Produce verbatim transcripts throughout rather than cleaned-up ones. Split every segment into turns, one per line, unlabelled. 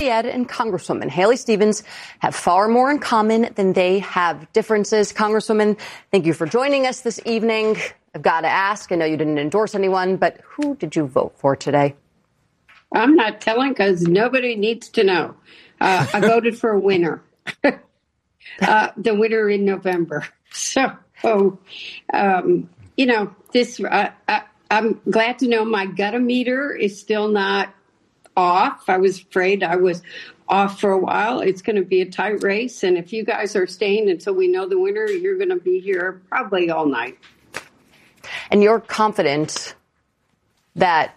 Ed and Congresswoman Haley Stevens have far more in common than they have differences. Congresswoman, thank you for joining us this evening. I've got to ask, I know you didn't endorse anyone, but who did you vote for today?
I'm not telling because nobody needs to know. Uh, I voted for a winner, uh, the winner in November. So, oh, um, you know, this uh, I, I'm glad to know my gut-o-meter is still not off. I was afraid I was off for a while. It's going to be a tight race. And if you guys are staying until we know the winner, you're going to be here probably all night.
And you're confident that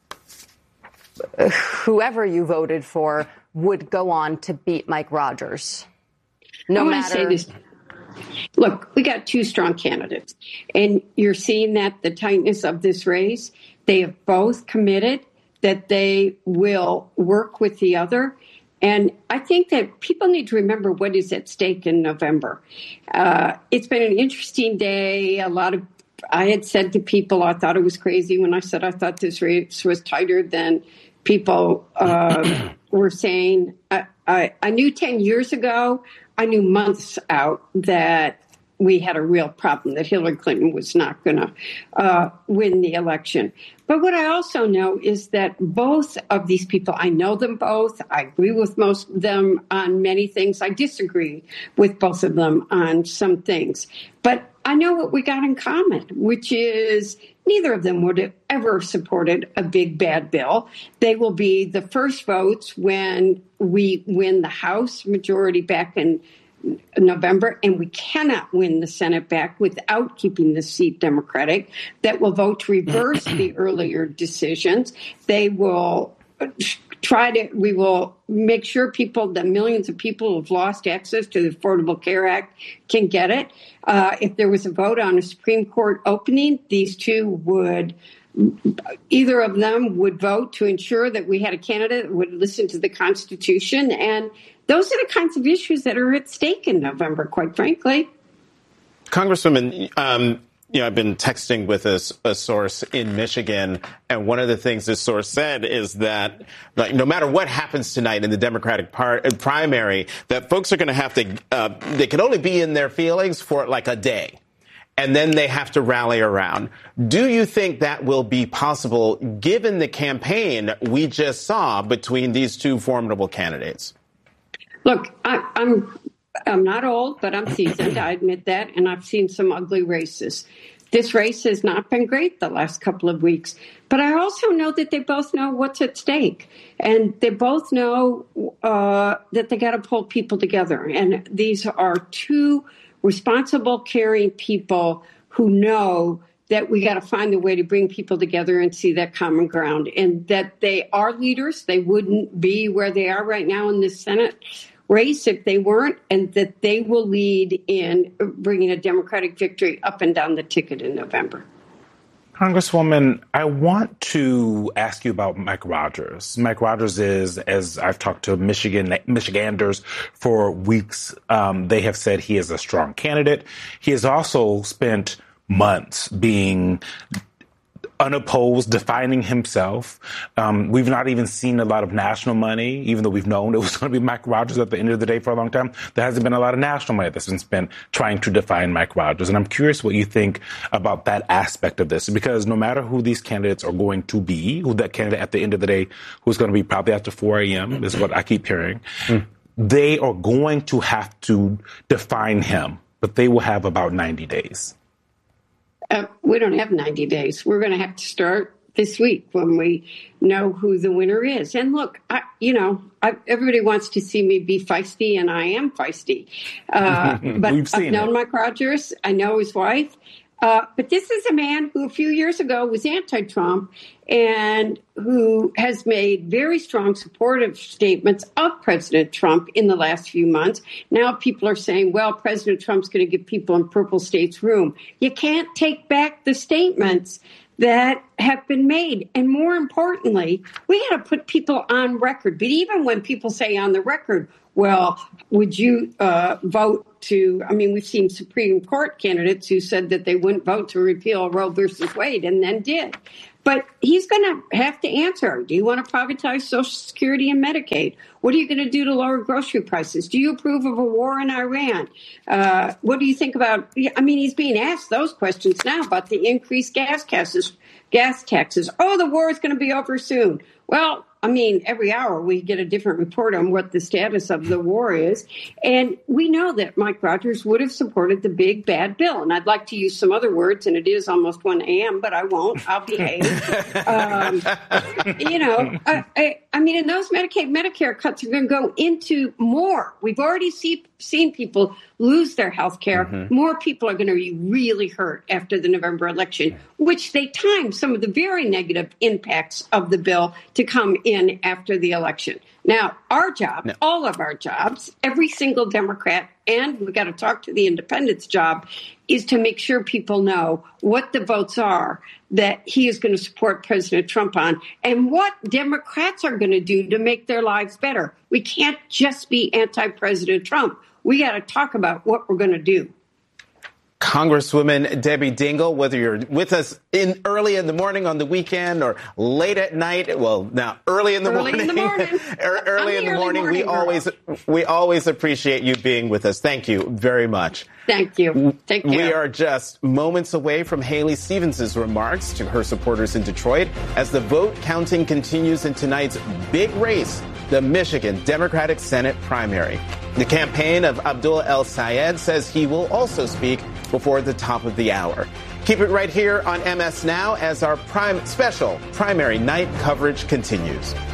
whoever you voted for would go on to beat Mike Rogers. No matter. Say this.
Look, we got two strong candidates, and you're seeing that the tightness of this race, they have both committed that they will work with the other. And I think that people need to remember what is at stake in November. Uh, it's been an interesting day. A lot of, I had said to people, I thought it was crazy when I said I thought this race was tighter than people uh, were saying. I, I, I knew ten years ago, I knew months out that we had a real problem, that Hillary Clinton was not going to uh, win the election. But what I also know is that both of these people, I know them both. I agree with most of them on many things. I disagree with both of them on some things. But I know what we got in common, which is neither of them would have ever supported a big, bad bill. They will be the first votes when we win the House majority back in November, and we cannot win the Senate back without keeping the seat Democratic, that will vote to reverse the earlier decisions. They will try to, we will make sure people, the millions of people who have lost access to the Affordable Care Act can get it. Uh, if there was a vote on a Supreme Court opening, these two would, either of them would vote to ensure that we had a candidate that would listen to the Constitution. And those are the kinds of issues that are at stake in November, quite frankly.
Congresswoman, um, you know, I've been texting with a, a source in Michigan, and one of the things this source said is that, like, no matter what happens tonight in the Democratic part, uh, primary, that folks are going to have to, uh, they can only be in their feelings for like a day, and then they have to rally around. Do you think that will be possible given the campaign we just saw between these two formidable candidates?
Look, I, I'm I'm not old, but I'm seasoned. I admit that. And I've seen some ugly races. This race has not been great the last couple of weeks. But I also know that they both know what's at stake. And they both know uh, that they got to pull people together. And these are two responsible, caring people who know that we got to find a way to bring people together and see that common ground, and that they are leaders. They wouldn't be where they are right now in the Senate race if they weren't, and that they will lead in bringing a Democratic victory up and down the ticket in November.
Congresswoman, I want to ask you about Mike Rogers. Mike Rogers is, as I've talked to Michigan Michiganders for weeks, um, they have said he is a strong candidate. He has also spent months being unopposed, defining himself. Um, we've not even seen a lot of national money, even though we've known it was going to be Mike Rogers at the end of the day for a long time. There hasn't been a lot of national money that's been spent trying to define Mike Rogers. And I'm curious what you think about that aspect of this, because no matter who these candidates are going to be, who that candidate at the end of the day, who's going to be probably after four a.m. is what I keep hearing, mm. they are going to have to define him, but they will have about ninety days.
Uh, we don't have ninety days. We're going to have to start this week when we know who the winner is. And look, I, you know, I, everybody wants to see me be feisty, and I am feisty. Uh, but I've known it. Mike Rogers. I know his wife. Uh, but this is a man who a few years ago was anti-Trump and who has made very strong supportive statements of President Trump in the last few months. Now people are saying, well, President Trump's going to give people in purple states room. You can't take back the statements that have been made. And more importantly, we got to put people on record. But even when people say on the record, well, would you uh, vote to, I mean, we've seen Supreme Court candidates who said that they wouldn't vote to repeal Roe versus Wade and then did. But he's going to have to answer. Do you want to privatize Social Security and Medicaid? What are you going to do to lower grocery prices? Do you approve of a war in Iran? Uh, what do you think about, I mean, he's being asked those questions now about the increased gas taxes, gas taxes. Oh, the war is going to be over soon. Well, I mean, every hour we get a different report on what the status of the war is. And we know that Mike Rogers would have supported the big, bad bill. And I'd like to use some other words, and it is almost one a.m., but I won't. I'll behave. um, you know, I, I, I mean, and those Medicaid, Medicare cuts are going to go into more. We've already see, seen people lose their health care. Mm-hmm. More people are going to be really hurt after the November election, which they timed some of the very negative impacts of the bill to come in after the election. Now, our job, no. all of our jobs, every single Democrat, and we've got to talk to the independents' job, is to make sure people know what the votes are that he is going to support President Trump on and what Democrats are going to do to make their lives better. We can't just be anti-President Trump. We got to talk about what we're going to do.
Congresswoman Debbie Dingell, whether you're with us in early in the morning on the weekend or late at night, well, now early in the
early
morning,
in the morning.
early in the
early
morning,
morning
we
girl.
always we always appreciate you being with us. Thank you very much.
Thank you. Take care.
We are just moments away from Haley Stevens' remarks to her supporters in Detroit as the vote counting continues in tonight's big race, the Michigan Democratic Senate primary. The campaign of Abdul El-Sayed says he will also speak before the top of the hour. Keep it right here on M S Now as our prime special primary night coverage continues.